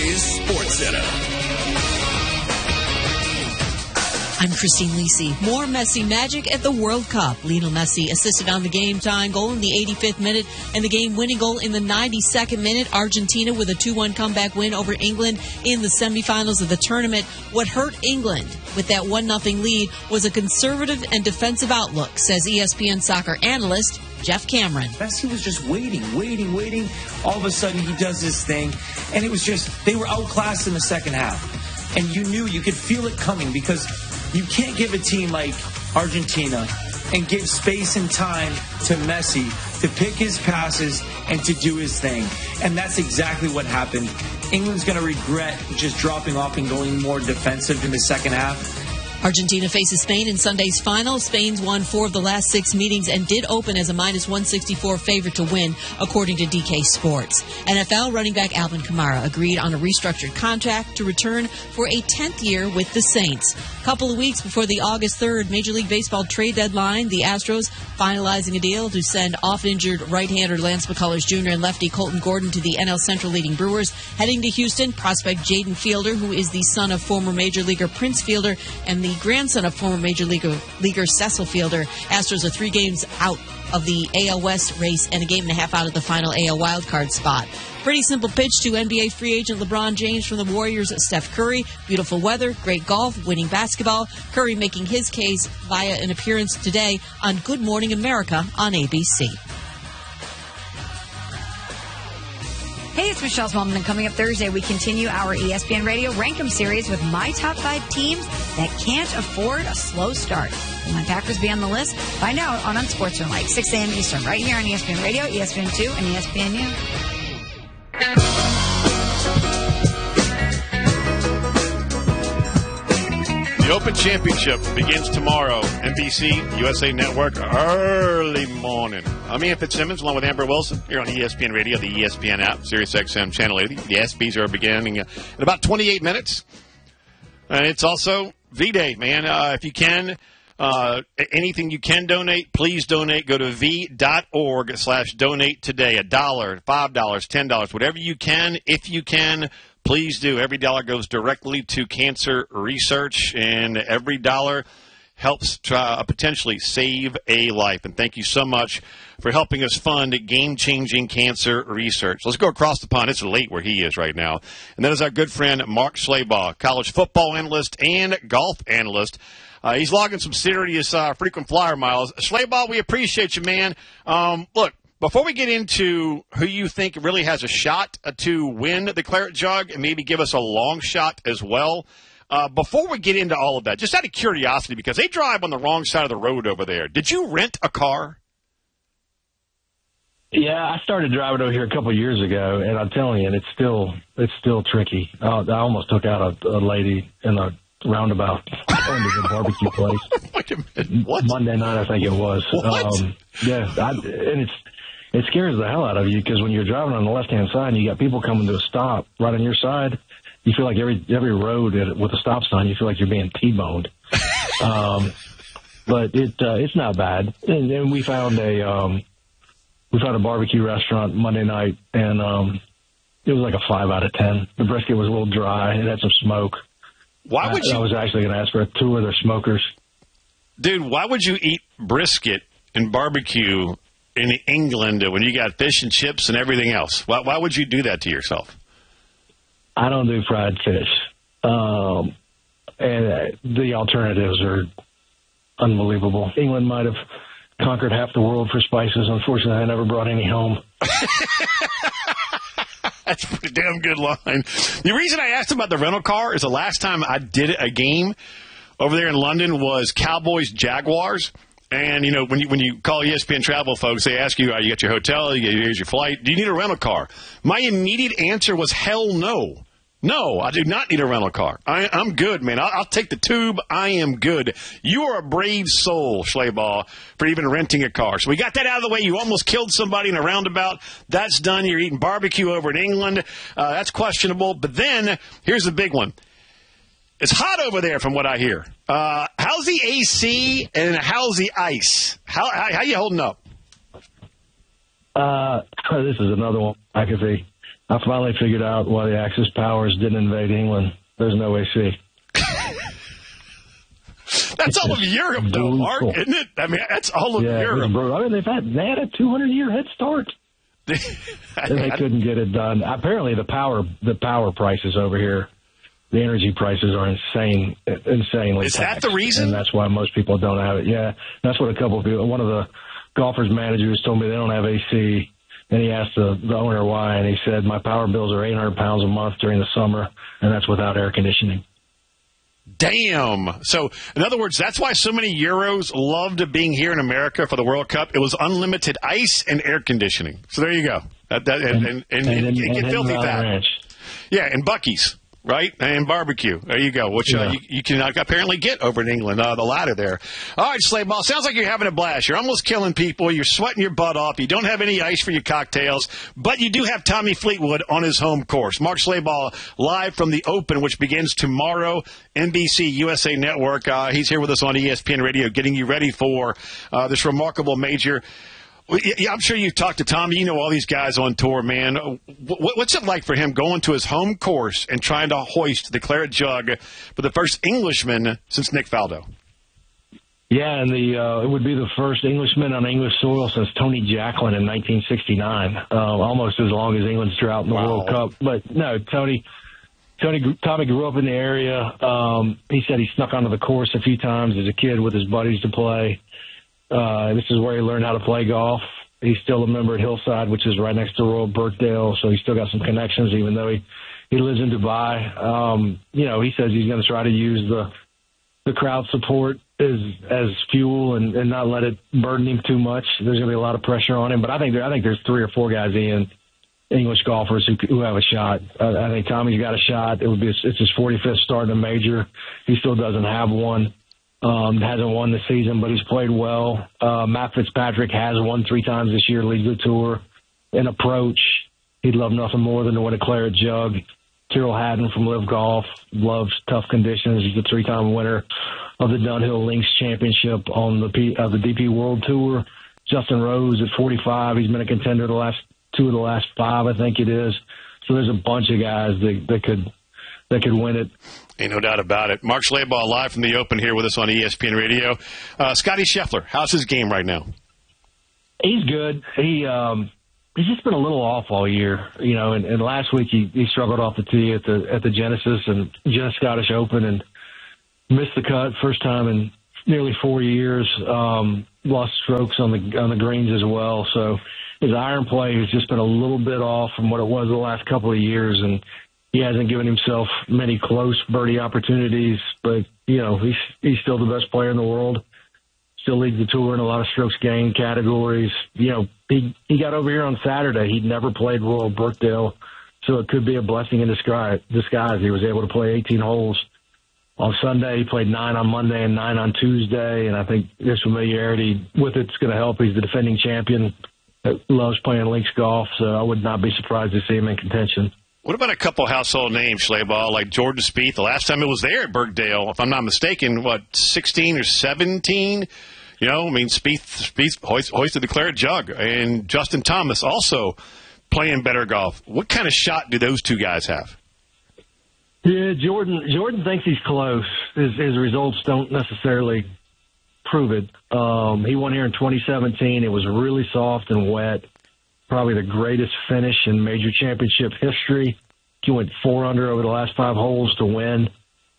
is SportsCenter. I'm Christine Lisi. More Messi magic at the World Cup. Lionel Messi assisted on the game-tying goal in the 85th minute and the game-winning goal in the 92nd minute. Argentina with a 2-1 comeback win over England in the semifinals of the tournament. What hurt England with that 1-0 lead was a conservative and defensive outlook, says ESPN soccer analyst Jeff Cameron. Messi was just waiting. All of a sudden, he does this thing, and it was just, they were outclassed in the second half. And you could feel it coming because you can't give a team like Argentina and give space and time to Messi to pick his passes and to do his thing. And that's exactly what happened. England's going to regret just dropping off and going more defensive in the second half. Argentina faces Spain in Sunday's final. Spain's won 4 of the last 6 meetings and did open as a -164 favorite to win, according to DK Sports. NFL running back Alvin Kamara agreed on a restructured contract to return for a 10th year with the Saints. A couple of weeks before the August 3rd Major League Baseball trade deadline, the Astros finalizing a deal to send off-injured right-hander Lance McCullers Jr. and lefty Colton Gordon to the NL Central leading Brewers. Heading to Houston, prospect Jaden Fielder, who is the son of former Major Leaguer Prince Fielder and the grandson of former Major Leaguer Cecil Fielder. Astros are 3 games out of the AL West race and a game and a half out of the final AL wildcard spot. Pretty simple pitch to NBA free agent LeBron James from the Warriors' Steph Curry. Beautiful weather, great golf, winning basketball. Curry making his case via an appearance today on Good Morning America on ABC. Hey, it's Michelle Smallman, and coming up Thursday, we continue our ESPN Radio Rank 'em series with my top 5 teams that can't afford a slow start. Will my Packers be on the list? Find out on Unsportsman Light, 6 a.m. Eastern, right here on ESPN Radio, ESPN2, and ESPNU. The Open Championship begins tomorrow. NBC, USA Network, early morning. I'm Ian Fitzsimmons along with Amber Wilson here on ESPN Radio, the ESPN app, SiriusXM Channel 80. The ESPYs are beginning in about 28 minutes. And it's also V-Day, man. If you can, anything you can donate, please donate. Go to v.org/donate today. $1, $5, $10, whatever you can, if you can. Please do. Every dollar goes directly to cancer research, and every dollar helps potentially save a life. And thank you so much for helping us fund game-changing cancer research. Let's go across the pond. It's late where he is right now. And that is our good friend Mark Schlabach, college football analyst and golf analyst. He's logging some serious frequent flyer miles. Schlabach, we appreciate you, man. Look. Before we get into who you think really has a shot to win the Claret Jug and maybe give us a long shot as well, before we get into all of that, just out of curiosity, because they drive on the wrong side of the road over there, did you rent a car? Yeah, I started driving over here a couple of years ago, and I'm telling you, it's still tricky. I almost took out a lady in a roundabout going to the barbecue place. Wait a minute, what? Monday night, I think it was. What? It scares the hell out of you because when you're driving on the left-hand side and you got people coming to a stop right on your side, you feel like every road with a stop sign, you feel like you're being T-boned. But it's not bad. And we found a barbecue restaurant Monday night, and it was like a 5 out of 10. The brisket was a little dry. It had some smoke. Why would you? I was actually going to ask for a tour of their smokers. Dude, why would you eat brisket and barbecue in England when you got fish and chips and everything else? Why would you do that to yourself? I don't do fried fish. And the alternatives are unbelievable. England might have conquered half the world for spices. Unfortunately, I never brought any home. That's a pretty damn good line. The reason I asked about the rental car is the last time I did a game over there in London was Cowboys-Jaguars. And, you know, when you call ESPN Travel folks, they ask you, you got your hotel, here's your flight, do you need a rental car? My immediate answer was, hell no. No, I do not need a rental car. I'm good, man. I'll take the tube. I am good. You are a brave soul, Schlabach, for even renting a car. So we got that out of the way. You almost killed somebody in a roundabout. That's done. You're eating barbecue over in England. That's questionable. But then, here's the big one. It's hot over there from what I hear. How's the AC and how's the ice? How you holding up? This is another one. McAfee. I finally figured out why the Axis powers didn't invade England. There's no AC. That's all of Europe, though, Mark, isn't it? I mean, that's all of Europe. I mean, they had a 200-year head start. They couldn't get it done. Apparently, the power prices over here, the energy prices are insanely. Is that the reason? And that's why most people don't have it. Yeah, that's what a couple of people. One of the golfers' managers told me they don't have AC, and he asked the owner why, and he said, "My power bills are £800 a month during the summer, and that's without air conditioning." Damn. So, in other words, that's why so many Euros loved being here in America for the World Cup. It was unlimited ice and air conditioning. So there you go. And get filthy fat. Yeah, and Buc-ee's, right? And barbecue. There you go. Which you can apparently get over in England, the ladder there. All right, Slayball. Sounds like you're having a blast. You're almost killing people. You're sweating your butt off. You don't have any ice for your cocktails, but you do have Tommy Fleetwood on his home course. Mark Slayball live from the Open, which begins tomorrow. NBC USA Network. He's here with us on ESPN Radio, getting you ready for this remarkable major. Yeah, I'm sure you've talked to Tommy. You know all these guys on tour, man. What's it like for him going to his home course and trying to hoist the claret jug for the first Englishman since Nick Faldo? Yeah, and it would be the first Englishman on English soil since Tony Jacklin in 1969, almost as long as England's drought in the World Cup. But no, Tommy grew up in the area. He said he snuck onto the course a few times as a kid with his buddies to play. This is where he learned how to play golf. He's still a member at Hillside, which is right next to Royal Birkdale, so he's still got some connections, even though he lives in Dubai. He says he's going to try to use the crowd support as fuel and not let it burden him too much. There's going to be a lot of pressure on him, but I think there's 3 or 4 guys English golfers who have a shot. I think Tommy's got a shot. It's his 45th start in a major. He still doesn't have one. Hasn't won this season, but he's played well. Matt Fitzpatrick has won 3 times this year, leads the tour. In approach, he'd love nothing more than to win a claret jug. Tyrrell Hatton from Live Golf loves tough conditions. He's a 3-time winner of the Dunhill Links Championship on the DP World Tour. Justin Rose at 45, he's been a contender the last 2 of the last 5, I think it is. So there's a bunch of guys that could win it. Ain't no doubt about it. Mark Schlabach live from the Open here with us on ESPN Radio. Scotty Scheffler, how's his game right now? He's good. He's just been a little off all year, and last week he struggled off the tee at the Genesis and Scottish Open and missed the cut first time in nearly 4 years. Lost strokes on the greens as well. So his iron play has just been a little bit off from what it was the last couple of years, and he hasn't given himself many close birdie opportunities, but, he's still the best player in the world. Still leads the tour in a lot of strokes gained categories. He got over here on Saturday. He'd never played Royal Birkdale, so it could be a blessing in disguise. He was able to play 18 holes on Sunday. He played 9 on Monday and 9 on Tuesday, and I think his familiarity with it's going to help. He's the defending champion that loves playing links golf, so I would not be surprised to see him in contention. What about a couple household names, Schlabach, like Jordan Spieth? The last time it was there at Birkdale, if I'm not mistaken, 16 or 17? Spieth hoisted the claret jug. And Justin Thomas also playing better golf. What kind of shot do those 2 guys have? Yeah, Jordan thinks he's close. His results don't necessarily prove it. He won here in 2017. It was really soft and wet. Probably the greatest finish in major championship history. He went 4 under over the last 5 holes to win.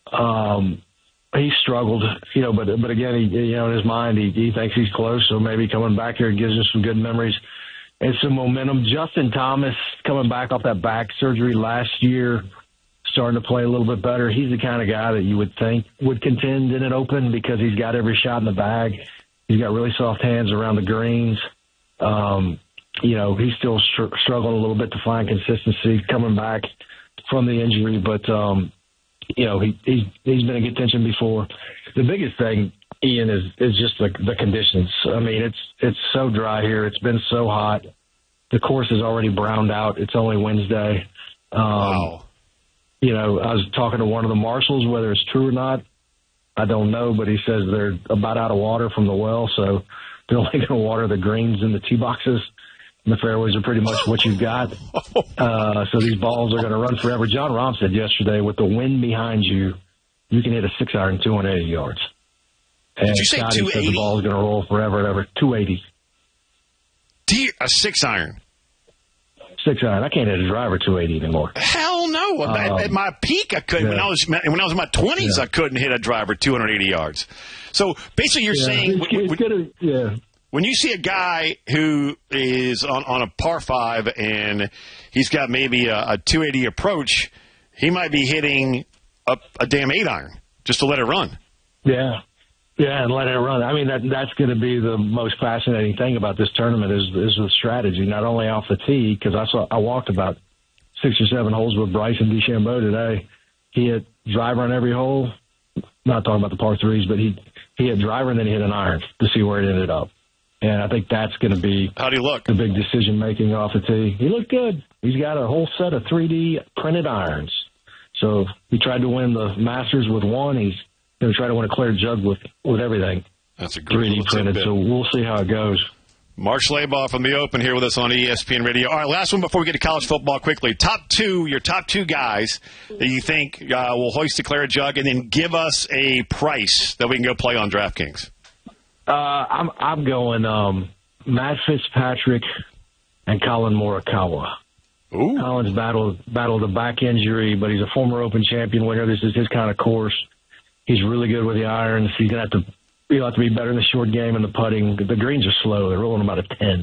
He struggled, but again, in his mind, he thinks he's close. So maybe coming back here gives him some good memories and some momentum. Justin Thomas coming back off that back surgery last year, starting to play a little bit better. He's the kind of guy that you would think would contend in an Open because he's got every shot in the bag. He's got really soft hands around the greens. He's still struggling a little bit to find consistency coming back from the injury, but, he's been in contention before. The biggest thing, Ian, is just the conditions. I mean, it's so dry here. It's been so hot. The course is already browned out. It's only Wednesday. Wow. I was talking to one of the marshals, whether it's true or not, I don't know, but he says they're about out of water from the well, so they're only going to water the greens in the tee boxes. The fairways are pretty much what you've got. So these balls are going to run forever. John Rahm said yesterday, with the wind behind you, you can hit a 6-iron 280 yards. And did you say Scotty 280? said the ball's going to roll forever and ever. 280. A 6-iron? 6-iron. I can't hit a driver 280 anymore. Hell no. At my peak, I couldn't. Yeah. When I was in my 20s, I couldn't hit a driver 280 yards. So basically you're saying... When you see a guy who is on a par 5 and he's got maybe a 280 approach, he might be hitting a damn 8-iron just to let it run. Yeah, and let it run. I mean, that's going to be the most fascinating thing about this tournament is the strategy, not only off the tee, because I walked about 6 or 7 holes with Bryson DeChambeau today. He hit driver on every hole. Not talking about the par 3s, but he hit driver and then he hit an iron to see where it ended up. And I think that's going to be How'd he look? the big decision-making off the tee. He looked good. He's got a whole set of 3D printed irons. So he tried to win the Masters with one. He's going to try to win a clear jug with everything. That's a great 3D printed. So we'll see how it goes. Mark Schlabach from the Open here with us on ESPN Radio. All right, last one before we get to college football quickly. Your top two guys that you think will hoist the clear jug, and then give us a price that we can go play on DraftKings. I'm going Matt Fitzpatrick and Colin Morikawa. Ooh. Colin's battled a back injury, but he's a former Open champion winner. This is his kind of course. He's really good with the irons. He'll have to be better in the short game and the putting. The greens are slow. They're rolling about a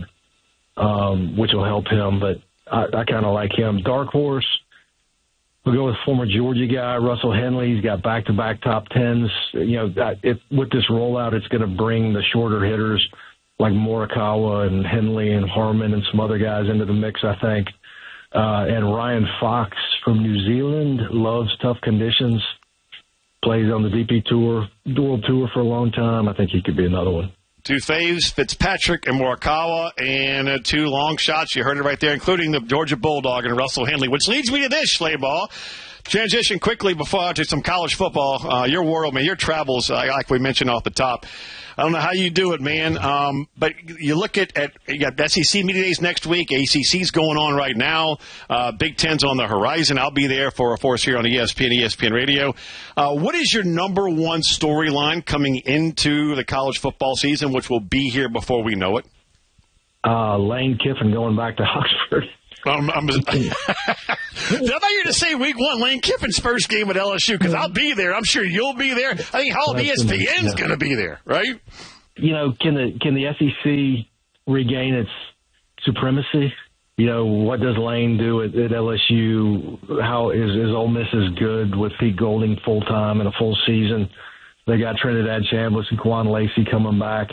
10, which will help him. But I kind of like him. Dark horse, we'll go with former Georgia guy, Russell Henley. He's got back-to-back top 10s. With this rollout, it's going to bring the shorter hitters like Morikawa and Henley and Harman and some other guys into the mix, I think. And Ryan Fox from New Zealand loves tough conditions. Plays on the DP Tour, World Tour for a long time. I think he could be another one. Two faves, Fitzpatrick and Morikawa, and 2 long shots. You heard it right there, including the Georgia Bulldog and Russell Henley, which leads me to this, Schlabach. Transition quickly before to some college football. Your world, man, your travels, like we mentioned off the top. I don't know how you do it, man, but you look at you got SEC Media Days next week. ACC's going on right now. Big Ten's on the horizon. I'll be there for us here on ESPN Radio. What is your number one storyline coming into the college football season, which will be here before we know it? Lane Kiffin going back to Oxford. I thought you were going to say week 1, Lane Kiffin's first game at LSU, because I'll be there. I'm sure you'll be there. I think all of ESPN's going to be there, right? Can the SEC regain its supremacy? What does Lane do at LSU? How is Ole Miss is good with Pete Golding full-time and a full season? They got Trinidad Chambliss and Quan Lacey coming back.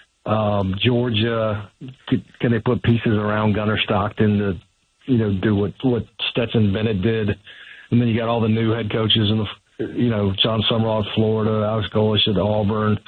Georgia, can they put pieces around Gunnar Stockton to do what Stetson Bennett did? And then you got all the new head coaches in John Summerall at Florida, Alex Golesh at Auburn,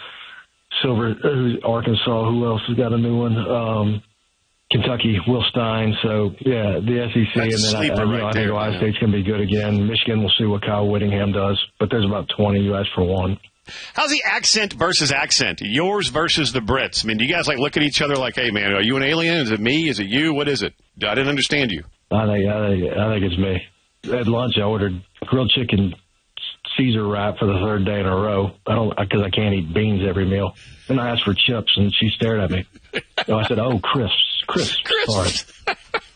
Arkansas. Who else has got a new one? Kentucky, Will Stein. So, yeah, the SEC. That's and then I think Ohio State's going to be good again. Michigan, we'll see what Kyle Whittingham does. But there's about 20 U.S. for one. How's the accent versus accent? Yours versus the Brits. I mean, do you guys look at each other like, hey, man, are you an alien? Is it me? Is it you? What is it? I didn't understand you. I think it's me. At lunch, I ordered grilled chicken Caesar wrap for the 3rd day in a row. Because I can't eat beans every meal. Then I asked for chips, and she stared at me. So I said, crisps. Sorry.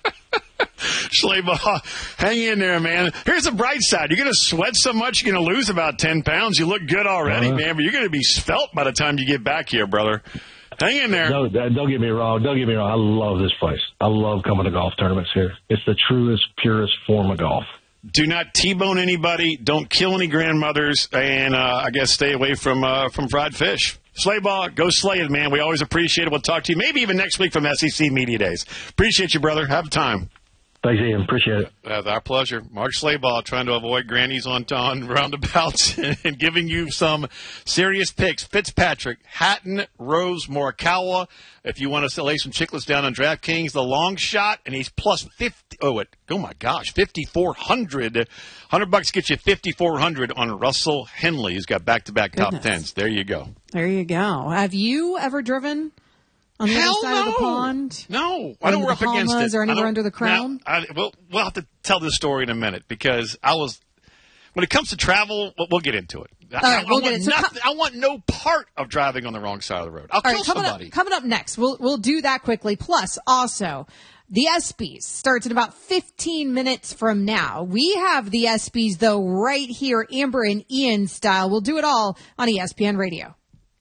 Schlabach, hang in there, man. Here's the bright side. You're going to sweat so much, you're going to lose about 10 pounds. You look good already, man, but you're going to be svelte by the time you get back here, brother. Hang in there. Don't get me wrong. I love this place. I love coming to golf tournaments here. It's the truest, purest form of golf. Do not T-bone anybody. Don't kill any grandmothers. And I guess stay away from fried fish. Schlabach, go slay it, man. We always appreciate it. We'll talk to you maybe even next week from SEC Media Days. Appreciate you, brother. Have time. Thanks, Ian. Appreciate it. Our pleasure. Mark Schlabach trying to avoid grannies on roundabouts and giving you some serious picks. Fitzpatrick, Hatton, Rose, Morikawa. If you want to lay some chicklets down on DraftKings, the long shot, and he's plus 50. Oh my gosh, 5,400. $100 gets you 5,400 on Russell Henley. He's got back-to-back top 10s. There you go. There you go. Have you ever driven on the Hell other side of the pond? No, Or I know in we're up the against Bahamas it. or anywhere under the crown? We'll have to tell this story in a minute because when it comes to travel, we'll get into it. right, we'll get into it. I want no part of driving on the wrong side of the road. I'll kill somebody. Coming up next, we'll do that quickly. Plus, also, the ESPYs starts in about 15 minutes from now. We have the ESPYs, though, right here, Amber and Ian style. We'll do it all on ESPN Radio.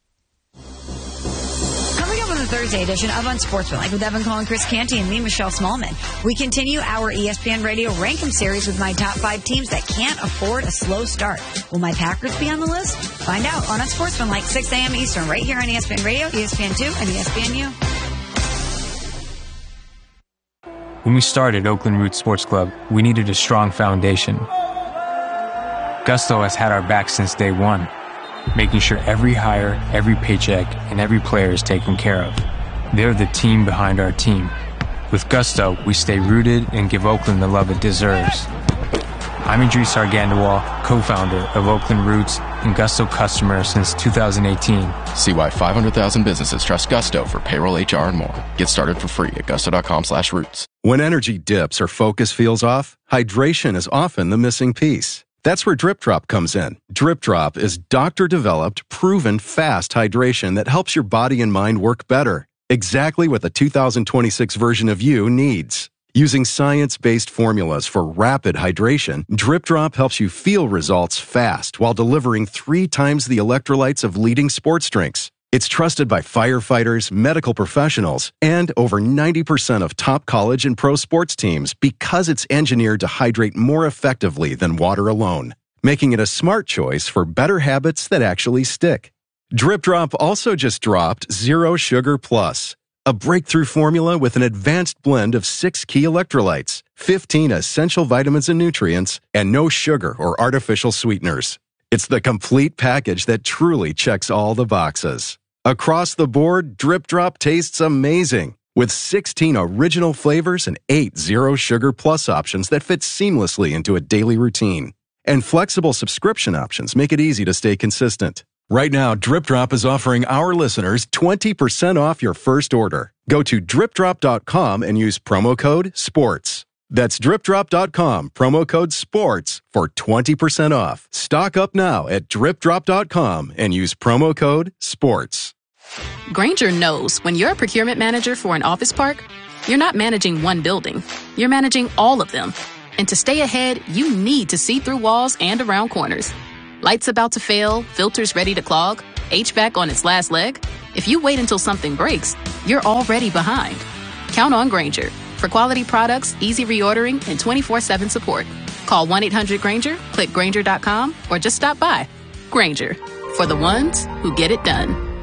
Coming up on the Thursday edition of Unsportsmanlike with Evan Cole and Chris Canty and me, Michelle Smallman, we continue our ESPN Radio Rank 'em series with my top 5 teams that can't afford a slow start. Will my Packers be on the list? Find out on Unsportsmanlike, 6 a.m. Eastern, right here on ESPN Radio, ESPN2, and ESPNU. When we started Oakland Roots Sports Club, we needed a strong foundation. Gusto has had our back since day one, making sure every hire, every paycheck, and every player is taken care of. They're the team behind our team. With Gusto, we stay rooted and give Oakland the love it deserves. I'm Idris Argandawal, co-founder of Oakland Roots and Gusto customer since 2018. See why 500,000 businesses trust Gusto for payroll, HR, and more. Get started for free at gusto.com/roots. When energy dips or focus feels off, hydration is often the missing piece. That's where Drip Drop comes in. Drip Drop is doctor-developed, proven fast hydration that helps your body and mind work better. Exactly what the 2026 version of you needs. Using science-based formulas for rapid hydration, Drip Drop helps you feel results fast while delivering 3 times the electrolytes of leading sports drinks. It's trusted by firefighters, medical professionals, and over 90% of top college and pro sports teams because it's engineered to hydrate more effectively than water alone, making it a smart choice for better habits that actually stick. Drip Drop also just dropped Zero Sugar Plus, a breakthrough formula with an advanced blend of 6 key electrolytes, 15 essential vitamins and nutrients, and no sugar or artificial sweeteners. It's the complete package that truly checks all the boxes. Across the board, Drip Drop tastes amazing, with 16 original flavors and 8 Zero Sugar Plus options that fit seamlessly into a daily routine. And flexible subscription options make it easy to stay consistent. Right now, Drip Drop is offering our listeners 20% off your first order. Go to dripdrop.com and use promo code SPORTS. That's dripdrop.com, promo code SPORTS for 20% off. Stock up now at dripdrop.com and use promo code SPORTS. Grainger knows when you're a procurement manager for an office park, you're not managing one building, you're managing all of them. And to stay ahead, you need to see through walls and around corners. Lights about to fail, filters ready to clog, HVAC on its last leg. If you wait until something breaks, you're already behind. Count on Grainger for quality products, easy reordering, and 24/7 support. Call 1-800-GRAINGER, click Grainger.com, or just stop by. Grainger, for the ones who get it done.